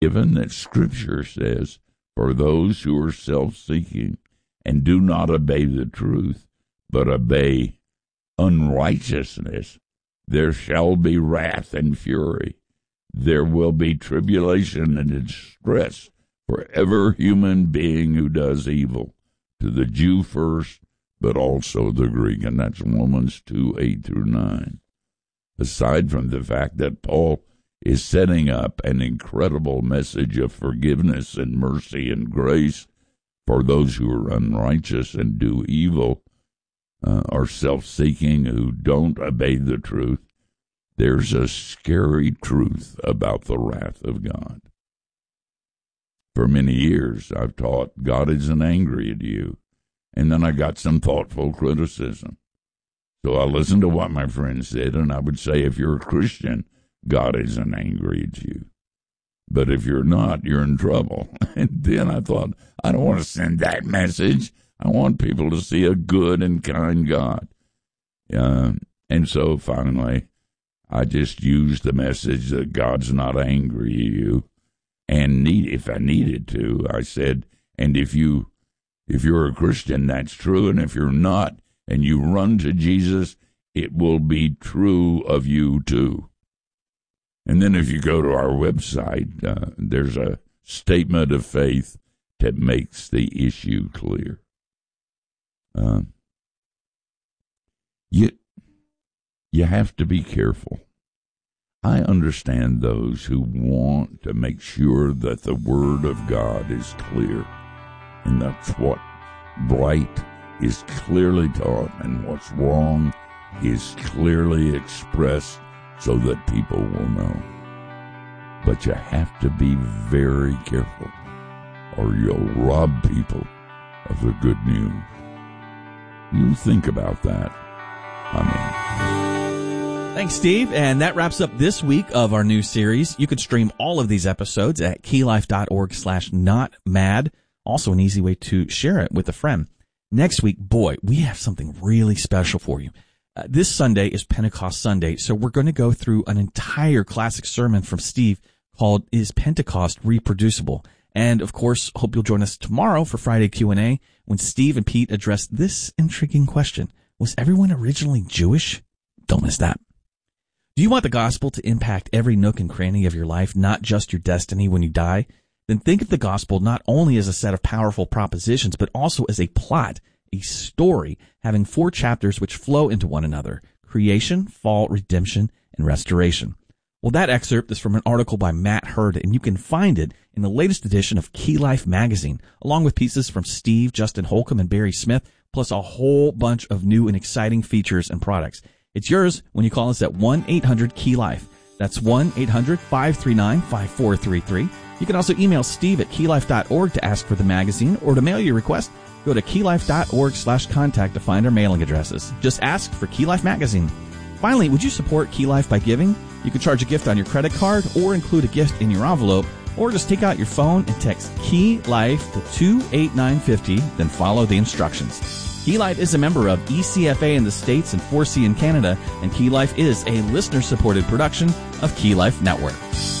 given that Scripture says, for those who are self-seeking and do not obey the truth, but obey unrighteousness, there shall be wrath and fury. There will be tribulation and distress for every human being who does evil, to the Jew first, but also the Greek. And that's Romans 2:8-9. Aside from the fact that Paul is setting up an incredible message of forgiveness and mercy and grace for those who are unrighteous and do evil, are self-seeking, who don't obey the truth, there's a scary truth about the wrath of God. For many years, I've taught God isn't angry at you, and then I got some thoughtful criticism. So I listened to what my friends said, and I would say, if you're a Christian, God isn't angry at you. But if you're not, you're in trouble. And then I thought, I don't want to send that message. I want people to see a good and kind God. And so finally, I just used the message that God's not angry at you. And if I needed to, I said, and if you're a Christian, that's true. And if you're not, and you run to Jesus, it will be true of you too. And then if you go to our website, there's a statement of faith that makes the issue clear. You have to be careful. I understand those who want to make sure that the Word of God is clear, and that's what right is clearly taught, and what's wrong is clearly expressed so that people will know. But you have to be very careful, or you'll rob people of the good news. You think about that. Thanks, Steve. And that wraps up this week of our new series. You can stream all of these episodes at keylife.org/notmad. Also an easy way to share it with a friend. Next week, boy, we have something really special for you. This Sunday is Pentecost Sunday, so we're going to go through an entire classic sermon from Steve called Is Pentecost Reproducible? And, of course, hope you'll join us tomorrow for Friday Q&A when Steve and Pete address this intriguing question. Was everyone originally Jewish? Don't miss that. Do you want the gospel to impact every nook and cranny of your life, not just your destiny when you die? Then think of the gospel not only as a set of powerful propositions, but also as a plot, a story, having 4 chapters which flow into one another: creation, fall, redemption, and restoration. Well, that excerpt is from an article by Matt Hurd, and you can find it in the latest edition of Key Life magazine, along with pieces from Steve, Justin Holcomb, and Barry Smith, plus a whole bunch of new and exciting features and products. It's yours when you call us at 1-800-KEY-LIFE. That's 1-800-539-5433. You can also email Steve at keylife.org to ask for the magazine, or to mail your request, go to keylife.org/contact to find our mailing addresses. Just ask for Key Life magazine. Finally, would you support Key Life by giving? You can charge a gift on your credit card, or include a gift in your envelope, or just take out your phone and text Key Life to 28950, then follow the instructions. Key Life is a member of ECFA in the States and 4C in Canada, and Key Life is a listener-supported production of Key Life Network.